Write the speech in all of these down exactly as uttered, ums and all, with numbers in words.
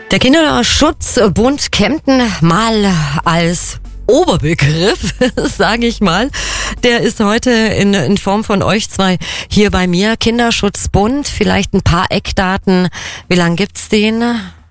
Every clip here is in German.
Der Kinderschutzbund Kempten mal als Oberbegriff, sage ich mal, der ist heute in, in Form von euch zwei hier bei mir. Kinderschutzbund, vielleicht ein paar Eckdaten. Wie lange gibt's den?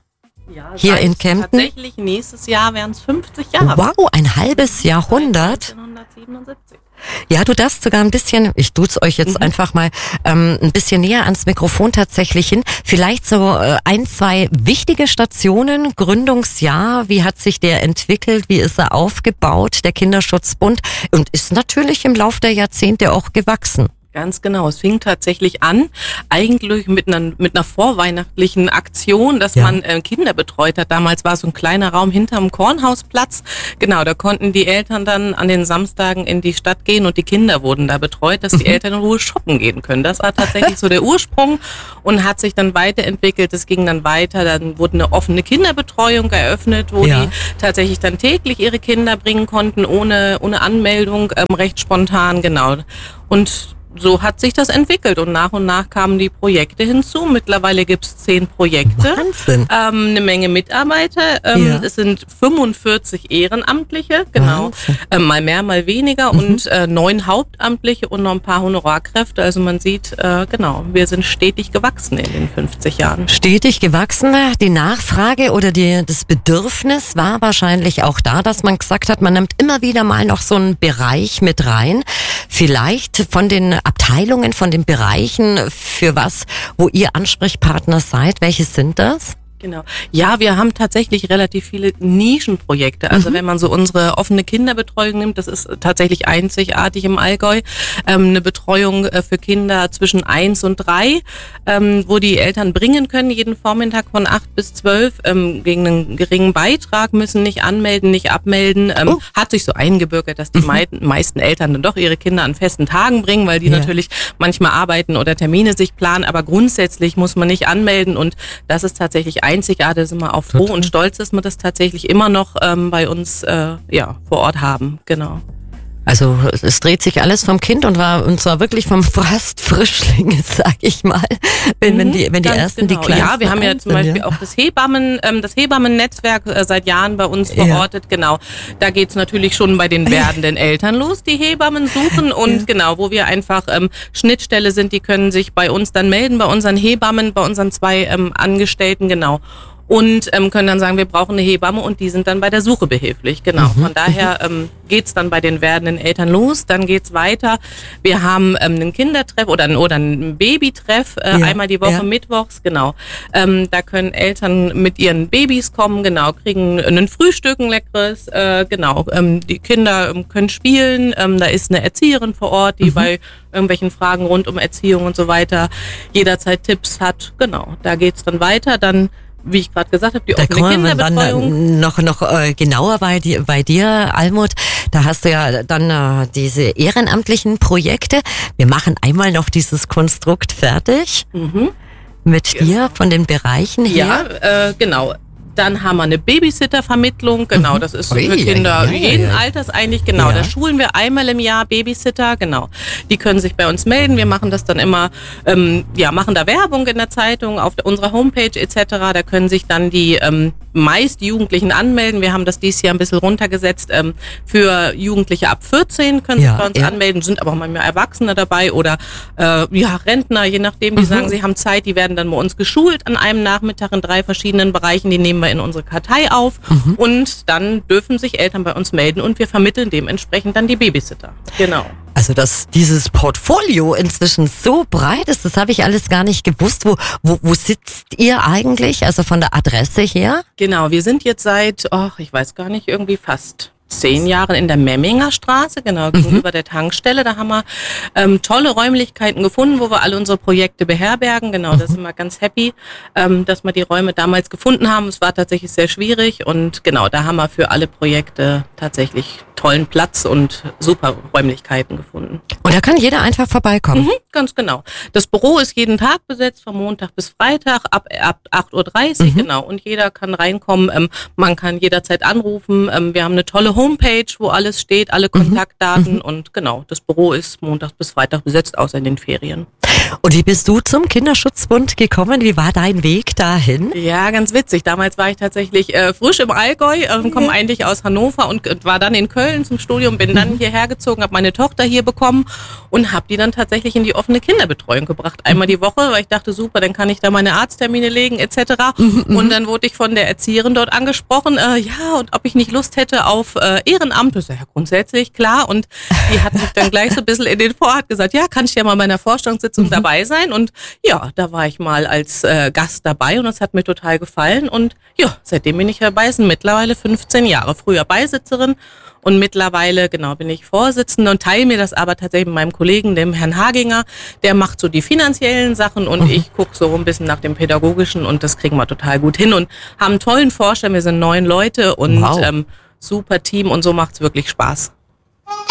Ja, hier in Kempten? Tatsächlich, nächstes Jahr wären es fünfzig Jahre. Wow, ein halbes Jahrhundert. neunzehnhundertsiebenundsiebzig. Ja, du darfst sogar ein bisschen, ich tut's euch jetzt mhm. einfach mal ähm, ein bisschen näher ans Mikrofon tatsächlich hin. Vielleicht so äh, ein, zwei wichtige Stationen, Gründungsjahr, wie hat sich der entwickelt, wie ist er aufgebaut, der Kinderschutzbund, und ist natürlich im Lauf der Jahrzehnte auch gewachsen. Ganz genau. Es fing tatsächlich an, eigentlich mit einer, mit einer vorweihnachtlichen Aktion, dass ja. man äh, Kinder betreut hat. Damals war so ein kleiner Raum hinterm Kornhausplatz. Genau, da konnten die Eltern dann an den Samstagen in die Stadt gehen und die Kinder wurden da betreut, dass die mhm. Eltern in Ruhe shoppen gehen können. Das war tatsächlich so der Ursprung und hat sich dann weiterentwickelt. Es ging dann weiter, dann wurde eine offene Kinderbetreuung eröffnet, wo ja. die tatsächlich dann täglich ihre Kinder bringen konnten, ohne, ohne Anmeldung, ähm, recht spontan, genau. Und so hat sich das entwickelt und nach und nach kamen die Projekte hinzu. Mittlerweile gibt es zehn Projekte, Wahnsinn. Ähm, eine Menge Mitarbeiter. Ähm, Ja. Es sind fünfundvierzig Ehrenamtliche, genau, ähm, mal mehr, mal weniger Mhm. und äh, neun Hauptamtliche und noch ein paar Honorarkräfte. Also man sieht, äh, genau, wir sind stetig gewachsen in den fünfzig Jahren. Stetig gewachsen. Die Nachfrage oder die, das Bedürfnis war wahrscheinlich auch da, dass man gesagt hat, man nimmt immer wieder mal noch so einen Bereich mit rein. Vielleicht von den Abteilungen, von den Bereichen, für was, wo ihr Ansprechpartner seid. Welche sind das? Genau. Ja, wir haben tatsächlich relativ viele Nischenprojekte. Also mhm. wenn man so unsere offene Kinderbetreuung nimmt, das ist tatsächlich einzigartig im Allgäu. Ähm, eine Betreuung äh, für Kinder zwischen eins und drei, ähm, wo die Eltern bringen können, jeden Vormittag von acht bis zwölf, ähm, gegen einen geringen Beitrag, müssen nicht anmelden, nicht abmelden. Ähm, oh. Hat sich so eingebürgert, dass die mhm. mei- meisten Eltern dann doch ihre Kinder an festen Tagen bringen, weil die ja. natürlich manchmal arbeiten oder Termine sich planen. Aber grundsätzlich muss man nicht anmelden und das ist tatsächlich einzigartig, da sind wir auch froh und stolz, dass wir das tatsächlich immer noch ähm, bei uns äh, ja, vor Ort haben. Genau. Also es dreht sich alles vom Kind und war und zwar wirklich vom fast Frischlinge, sag ich mal, wenn, mhm, wenn die wenn die ersten genau. die Kleinsten. Ja, wir haben ja zum Beispiel ja. auch das Hebammen ähm, das Hebammennetzwerk äh, seit Jahren bei uns verortet. Ja. Genau, da geht's natürlich schon bei den werdenden Eltern los, die Hebammen suchen und ja. genau, wo wir einfach ähm, Schnittstelle sind, die können sich bei uns dann melden, bei unseren Hebammen, bei unseren zwei ähm, Angestellten, genau. Und ähm, können dann sagen, wir brauchen eine Hebamme und die sind dann bei der Suche behilflich. Genau. Mhm. Von daher ähm, geht's dann bei den werdenden Eltern los. Dann geht's weiter. Wir haben ähm, einen Kindertreff oder, oder einen Babytreff äh, ja. einmal die Woche ja. mittwochs. Genau. Ähm, da können Eltern mit ihren Babys kommen. Genau. Kriegen ein Frühstück, ein leckeres. Äh, genau. Ähm, die Kinder ähm, können spielen. Ähm, da ist eine Erzieherin vor Ort, die mhm. bei irgendwelchen Fragen rund um Erziehung und so weiter jederzeit Tipps hat. Genau. Da geht's dann weiter. Dann, wie ich gerade gesagt habe, die offene Kinderbetreuung. Da kommen wir dann noch, noch äh, genauer bei, die, bei dir, Almut. Da hast du ja dann äh, diese ehrenamtlichen Projekte. Wir machen einmal noch dieses Konstrukt fertig. Mhm. Mit genau. dir von den Bereichen her. Ja, äh, genau. Dann haben wir eine Babysitter-Vermittlung, genau, mhm. das ist Ui, für Kinder ja, ja, jeden ja. Alters eigentlich, genau, Ja. da schulen wir einmal im Jahr Babysitter, genau. Die können sich bei uns melden, wir machen das dann immer, ähm, ja, machen da Werbung in der Zeitung, auf unserer Homepage et cetera, da können sich dann die ähm, meist Jugendlichen anmelden, wir haben das dieses Jahr ein bisschen runtergesetzt, ähm, für Jugendliche ab vierzehn können ja, sich bei uns ja. anmelden, sind aber auch manchmal Erwachsene dabei oder äh, ja, Rentner, je nachdem, die mhm. sagen, sie haben Zeit, die werden dann bei uns geschult an einem Nachmittag in drei verschiedenen Bereichen, die nehmen wir in unsere Kartei auf mhm. und dann dürfen sich Eltern bei uns melden und wir vermitteln dementsprechend dann die Babysitter. Genau. Also, dass dieses Portfolio inzwischen so breit ist, das habe ich alles gar nicht gewusst. Wo, wo, wo sitzt ihr eigentlich? Also von der Adresse her? Genau, wir sind jetzt seit, oh, ich weiß gar nicht, irgendwie fast zehn Jahren in der Memminger Straße, genau, gegenüber mhm. der Tankstelle. Da haben wir ähm, tolle Räumlichkeiten gefunden, wo wir alle unsere Projekte beherbergen. Genau, mhm. da sind wir ganz happy, ähm, dass wir die Räume damals gefunden haben. Es war tatsächlich sehr schwierig und genau, da haben wir für alle Projekte tatsächlich tollen Platz und super Räumlichkeiten gefunden. Und da kann jeder einfach vorbeikommen? Mhm, ganz genau. Das Büro ist jeden Tag besetzt, von Montag bis Freitag, ab, ab acht Uhr dreißig, mhm. genau. Und jeder kann reinkommen. Ähm, man kann jederzeit anrufen. Ähm, wir haben eine tolle Homepage, wo alles steht, alle Kontaktdaten mhm. und genau, das Büro ist montags bis Freitag besetzt, außer in den Ferien. Und wie bist du zum Kinderschutzbund gekommen? Wie war dein Weg dahin? Ja, ganz witzig. Damals war ich tatsächlich äh, frisch im Allgäu, äh, komme eigentlich aus Hannover und äh, war dann in Köln zum Studium, bin dann hierher gezogen, habe meine Tochter hier bekommen und habe die dann tatsächlich in die offene Kinderbetreuung gebracht. Einmal die Woche, weil ich dachte, super, dann kann ich da meine Arzttermine legen et cetera. Und dann wurde ich von der Erzieherin dort angesprochen, äh, ja, und ob ich nicht Lust hätte auf äh, Ehrenamt. Das ist ja grundsätzlich klar. Und die hat mich dann gleich so ein bisschen in den Vorhat gesagt, ja, kann ich ja mal bei einer Vorstandssitzung dabei sein. Und ja, da war ich mal als äh, Gast dabei und das hat mir total gefallen. Und ja, seitdem bin ich dabei, sind mittlerweile fünfzehn Jahre. Früher Beisitzerin und mittlerweile, genau, bin ich Vorsitzende und teile mir das aber tatsächlich mit meinem Kollegen, dem Herrn Haginger. Der macht so die finanziellen Sachen und mhm. ich gucke so ein bisschen nach dem Pädagogischen und das kriegen wir total gut hin und haben einen tollen Vorstand. Wir sind neun Leute und wow. ähm, super Team und so macht's wirklich Spaß.